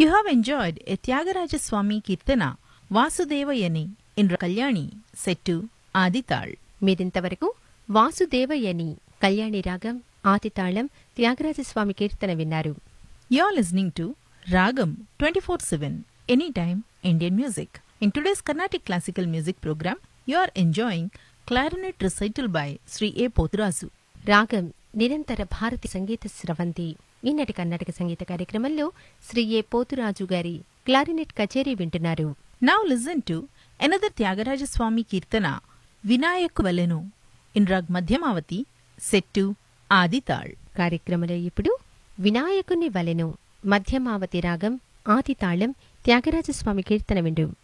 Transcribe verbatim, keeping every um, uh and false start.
You have enjoyed a Tyagaraja Swami Kirtana Vasudevayani in Kalyani set to Adital. మీరింతవరకు వాసుదేవయని కళ్యాణి రాగం ఆదితాళం త్యాగరాజస్వామి కీర్తన విన్నారు. You are listening to Ragam twenty-four seven Anytime Indian Music. In today's Carnatic Classical Music program, you are enjoying clarinet recital by Sri A. Pothurazu. రాగం నిరంతర భారతి సంగీత స్రవంతి. ఈనాటి కర్ణాటక సంగీత కార్యక్రమంలో శ్రీ ఏ పోతురాజు గారి clarinet కచేరీ వింటున్నారు. Now listen to another Tyagaraja Swami Kirtana Vinayaku Valenu in Rag Madhyamavati set to Adital. కార్యక్రమంలో ఇప్పుడు వినాయకుని వలెను మధ్యమావతి రాగం ఆదితాళం త్యాగరాజస్వామి కీర్తన విండు.